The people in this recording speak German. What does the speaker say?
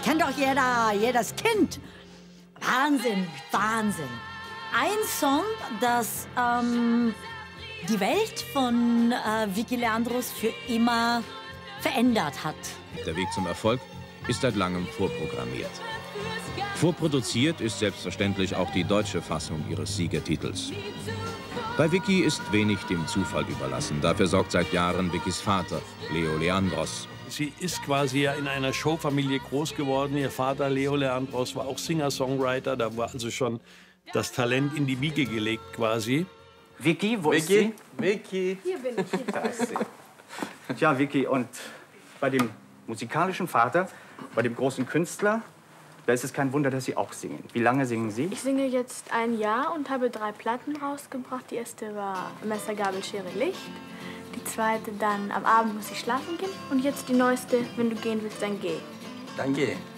kennt doch jedes Kind. Wahnsinn, Wahnsinn. Ein Song, das die Welt von Vicky Leandros für immer verändert hat. Der Weg zum Erfolg ist seit langem vorprogrammiert. Vorproduziert ist selbstverständlich auch die deutsche Fassung ihres Siegertitels. Bei Vicky ist wenig dem Zufall überlassen. Dafür sorgt seit Jahren Vickys Vater, Leo Leandros. Sie ist quasi ja in einer Showfamilie groß geworden. Ihr Vater, Leo Leandros, war auch Singer-Songwriter. Da war also schon das Talent in die Wiege gelegt quasi. Vicky, wo ist sie? Vicky. Hier bin ich. Da ist sie. Tja, Vicky, und bei dem musikalischen Vater, bei dem großen Künstler, da ist es kein Wunder, dass Sie auch singen. Wie lange singen Sie? Ich singe jetzt ein Jahr und habe 3 Platten rausgebracht. Die erste war Messer, Gabel, Schere, Licht. Die zweite dann Am Abend muss ich schlafen gehen. Und jetzt die neueste, Wenn du gehen willst, dann geh. Dann geh.